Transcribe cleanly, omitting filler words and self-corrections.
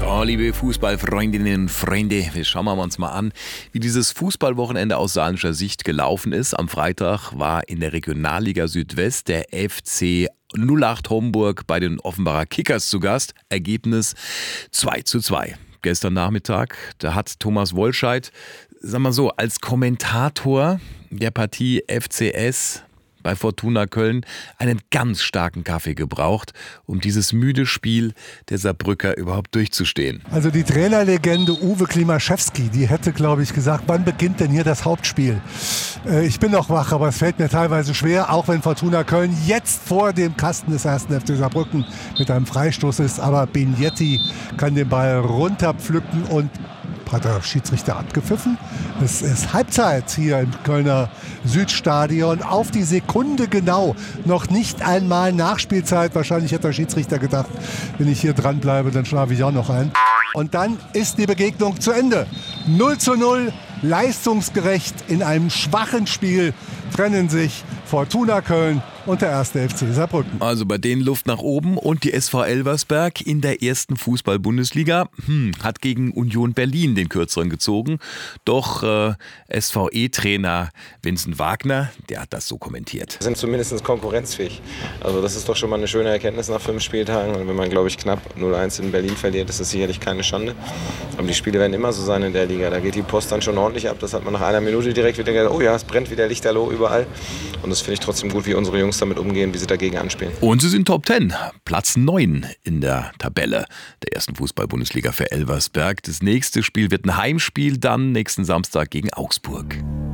So, liebe Fußballfreundinnen und Freunde, wir schauen uns mal an, wie dieses Fußballwochenende aus saarländischer Sicht gelaufen ist. Am Freitag war in der Regionalliga Südwest der FC 08 Homburg bei den Offenbarer Kickers zu Gast. Ergebnis 2:2. Gestern Nachmittag, da hat Thomas Wollscheid, sagen wir so, als Kommentator der Partie FCS bei Fortuna Köln einen ganz starken Kaffee gebraucht, um dieses müde Spiel der Saarbrücker überhaupt durchzustehen. Also die Trainerlegende Uwe Klimaszewski, die hätte, glaube ich, gesagt, wann beginnt denn hier das Hauptspiel? Ich bin noch wach, aber es fällt mir teilweise schwer, auch wenn Fortuna Köln jetzt vor dem Kasten des 1. FC Saarbrücken mit einem Freistoß ist. Aber Benietti kann den Ball runterpflücken und hat der Schiedsrichter abgepfiffen. Es ist Halbzeit hier im Kölner Südstadion. Auf die Sekunde genau. Noch nicht einmal Nachspielzeit. Wahrscheinlich hat der Schiedsrichter gedacht, wenn ich hier dranbleibe, dann schlafe ich auch noch ein. Und dann ist die Begegnung zu Ende. 0:0, leistungsgerecht. In einem schwachen Spiel trennen sich Fortuna Köln und der 1. FC Saarbrücken. Also bei denen Luft nach oben und die SV Elversberg in der ersten Fußball-Bundesliga hat gegen Union Berlin den Kürzeren gezogen. Doch SVE-Trainer Vincent Wagner, der hat das so kommentiert. Wir sind zumindest konkurrenzfähig. Also das ist doch schon mal eine schöne Erkenntnis nach 5 Spieltagen. Und wenn man, glaube ich, knapp 0:1 in Berlin verliert, ist das sicherlich keine Schande. Aber die Spiele werden immer so sein in der Liga. Da geht die Post dann schon ordentlich ab. Das hat man nach einer Minute direkt wieder gedacht, oh ja, es brennt wieder Lichterloh überall. Und das finde ich trotzdem gut, wie unsere Jungs damit umgehen, wie sie dagegen anspielen. Und sie sind Top 10, Platz 9 in der Tabelle der ersten Fußball-Bundesliga für Elversberg. Das nächste Spiel wird ein Heimspiel, dann nächsten Samstag gegen Augsburg.